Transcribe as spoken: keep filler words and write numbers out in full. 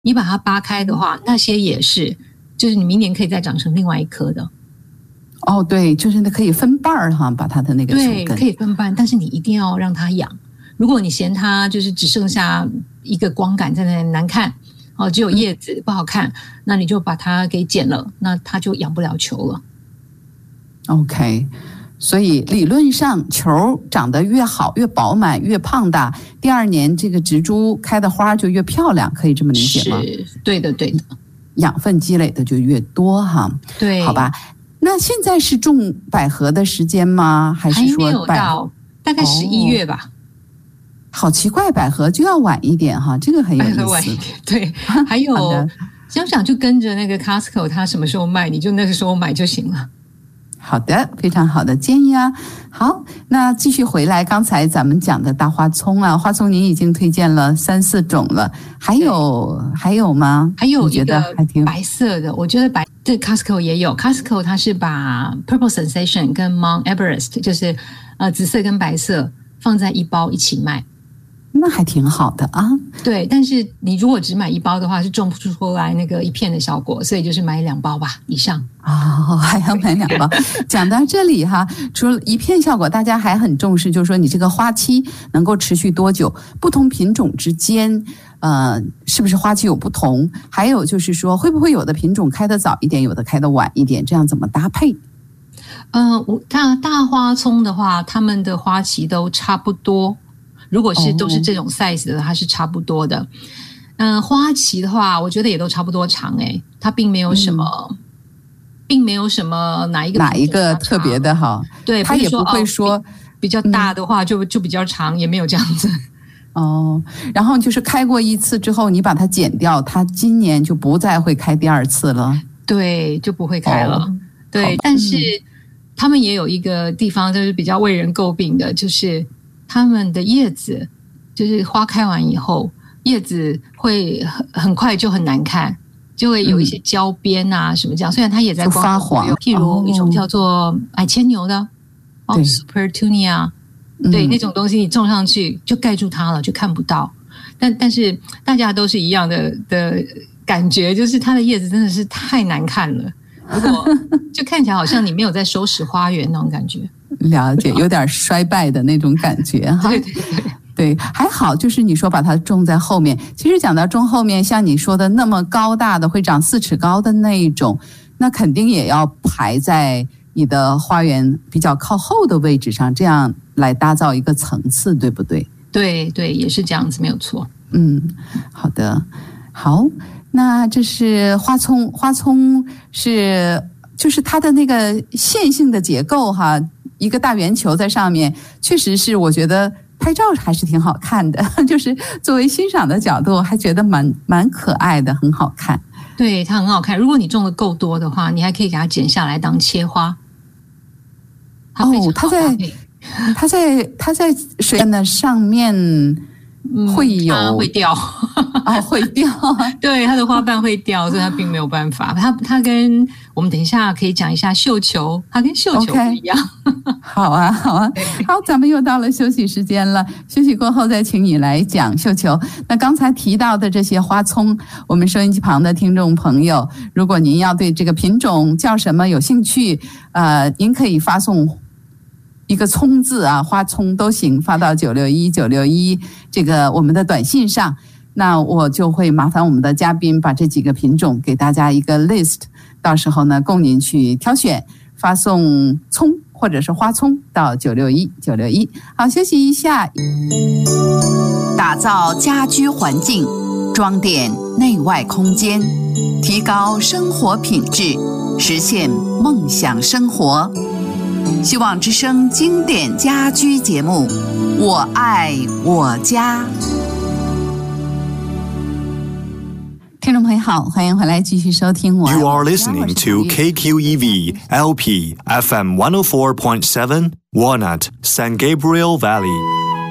你把它扒开的话，那些也是，就是你明年可以再长成另外一棵的。 哦，对，就是可以分瓣哈，把它的那个树根。 对，可以分瓣，但是你一定要让它养。如果你嫌它就是只剩下一个光感在那难看，哦，只有叶子不好看，那你就把它给剪了，那它就养不了球了。 OK。所以理论上球长得越好越饱满越胖大，第二年这个植株开的花就越漂亮，可以这么理解吗？ 是，对的对的， 养分积累的就越多哈。 对， 好吧。那现在是种百合的时间吗？还是说还没有到，大概十一月吧。 哦，好奇怪，百合就要晚一点哈，这个很有意思。 晚一点，对。还有想想就跟着那个 Costco 它什么时候卖，你就那个时候买就行了。 好的，非常好的建议啊。好，那继续回来，刚才咱们讲的大花葱啊，花葱您已经推荐了三四种了，还有还有吗？ 还有一个白色的，我觉得白这 Costco 也有 ，Costco 它是把 Purple Sensation 跟 Mount Everest 就是呃紫色跟白色放在一包一起卖。 那还挺好的啊。 对，但是你如果只买一包的话，是种不出来那个一片的效果，所以就是买两包吧以上。 哦，还要买两包。讲到这里哈，除了一片效果，大家还很重视，就是说你这个花期能够持续多久，不同品种之间，呃，是不是花期有不同？还有就是说，会不会有的品种开得早一点，有的开得晚一点，这样怎么搭配？ 呃，大大花葱的话，它们的花期都差不多。如果是都是这种 size 的，它是差不多的。嗯、呃，花期的话，我觉得也都差不多长诶、欸，它并没有什么，嗯、并没有什么哪一个哪一个特别的哈。 对， 它也不会说、 哦、比, 比较大的话就、嗯、就比较长，也没有这样子。 哦，然后就是开过一次之后，你把它剪掉，它今年就不再会开第二次了。 对，就不会开了。哦、对，但是、嗯、他们也有一个地方就是比较为人诟病的，就是他们的叶子，就是花开完以后，叶子会很很快就很难看，就会有一些焦边啊什么这样。虽然它也在光发黄， 譬如一种叫做矮牵牛的，哦 ，Supertunia， 对，那种东西你种上去就盖住它了，就看不到。但但是大家都是一样的的感觉，就是它的叶子真的是太难看了。如果就看起来好像你没有在收拾花园那种感觉。 了解，有点衰败的那种感觉哈。 对对对， 对，还好，就是你说把它种在后面。其实讲到种后面，像你说的那么高大的，会长四尺高的那一种，那肯定也要排在你的花园比较靠后的位置上，这样来搭造一个层次，对不对？ 对对，也是这样子，没有错。 嗯，好的，好，那这是花葱，花葱是就是它的那个线性的结构哈。一个大圆球在上面，确实是我觉得拍照还是挺好看的，就是作为欣赏的角度还觉得蛮蛮可爱的，很好看。 对，它很好看。如果你种的够多的话，你还可以给它剪下来当切花。 哦，它在它在它在水的上面会有、 嗯、会掉哦，会掉对，它的花瓣会掉，所以它并没有办法。它它跟我们等一下可以讲一下绣球，它跟绣球不一样。 Okay. 好啊，好啊，好，咱们又到了休息时间了。休息过后再请你来讲绣球。那刚才提到的这些花葱，我们收音机旁的听众朋友，如果您要对这个品种叫什么有兴趣，呃，您可以发送一个葱字啊，花葱都行，发到九六一九六一这个我们的短信上。那我就会麻烦我们的嘉宾把这几个品种给大家一个 list， 到时候呢供您去挑选，发送葱或者是花葱到九六一九六一。好，休息一下。打造家居环境，装点内外空间，提高生活品质，实现梦想生活。希望之声经典家居节目，我爱我家。听众朋友好，欢迎回来继续收听我。 You are listening to K Q E V L P F M one oh four point seven Walnut, San Gabriel Valley.